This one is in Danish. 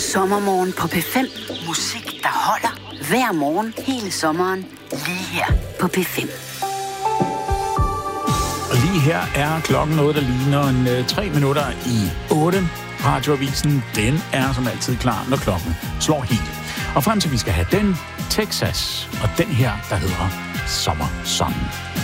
Sommermorgen på P5. Musik, der holder hver morgen hele sommeren. Lige her på P5. Og lige her er klokken noget, der ligner 3 minutter i 8. Radioavisen, den er som altid klar, når klokken slår helt. Og frem til vi skal have den, Texas, og den her, der hedder Sommer Sun.